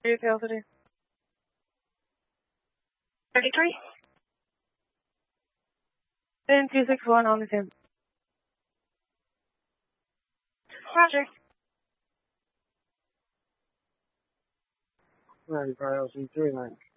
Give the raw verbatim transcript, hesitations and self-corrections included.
Three Velocity. thirty-three. Then two six one on the same. Roger. Right, L C three nine.